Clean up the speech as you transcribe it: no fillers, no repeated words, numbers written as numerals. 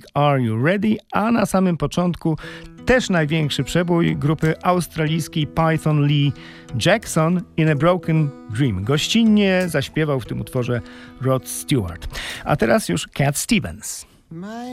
Are You Ready? A na samym początku też największy przebój grupy australijskiej Python Lee Jackson in a Broken Dream. Gościnnie zaśpiewał w tym utworze Rod Stewart. A teraz już Cat Stevens.